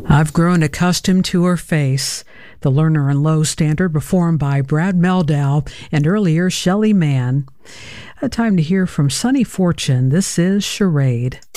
I've grown accustomed to her face. The Lerner and Loewe standard performed by Brad Mehldau and earlier Shelly Manne. A time to hear from Sonny Fortune. This is Charade.